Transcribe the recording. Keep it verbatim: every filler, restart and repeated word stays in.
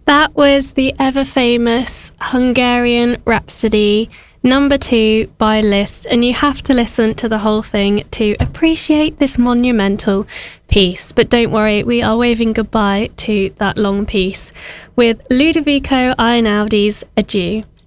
That was the ever-famous Hungarian Rhapsody number two by Liszt, and you have to listen to the whole thing to appreciate this monumental piece. But don't worry, we are waving goodbye to that long piece with Ludovico Einaudi's Adieu.